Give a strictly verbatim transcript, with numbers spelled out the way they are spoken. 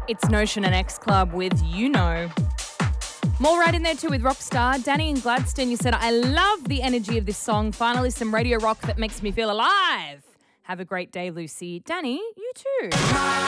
It's Notion and X Club with You Know. More right in there too with Rockstar. Danny and Gladstone, you said, I love the energy of this song. Finally some radio rock that makes me feel alive. Have a great day, Lucy. Danny, you too.